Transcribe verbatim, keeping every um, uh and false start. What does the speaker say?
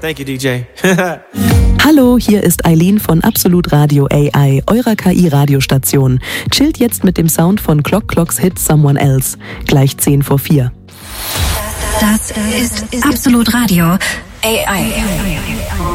Thank you, D J. Hallo, hier ist Eileen von Absolut Radio A I, eurer K I-Radiostation. Chillt jetzt mit dem Sound von Clock Clocks Hit Someone Else. Gleich zehn vor vier. Das ist Absolut Radio A I.